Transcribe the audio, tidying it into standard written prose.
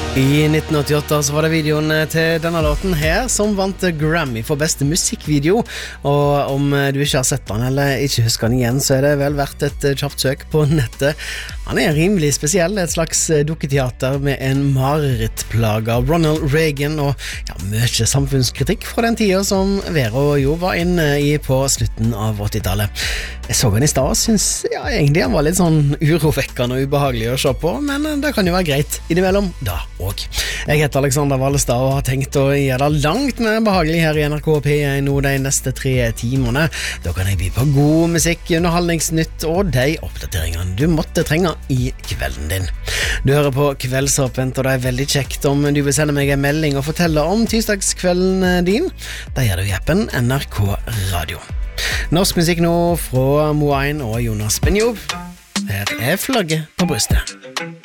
I 1988 så var det videoen til denne låten her som vant Grammy for beste musikkvideo, og om du ikke har sett den eller ikke husker den igjen, så er det vel verdt et kjapt søk på nettet. Han er rimelig spesiell, et slags dukketeater med en marerittplage av Ronald Reagan og mye samfunnskritikk fra den tiden som Vero jo var inne i på slutten av 80-tallet. Jeg så den i stad og synes egentlig han var litt sånn urovekkende og ubehagelig å se på, men det kan jo være greit innimellom da og. Jeg heter Alexander Wallestad og har tenkt å gjøre det langt mer behagelig her i NRK P1 nå de neste 3 timene. Da kan jeg by på god musikk, underholdningsnytt og de oppdateringene du måtte trenge i kvelden din. Du hører på Kveldsåpent, og det er veldig kjekt om du vil sende meg en melding og fortelle om tirsdagskvelden din. Da gjør du i appen NRK Radio. Norsk musikk nå fra Moain og Jonas Benjob. Her er flagget på brystet.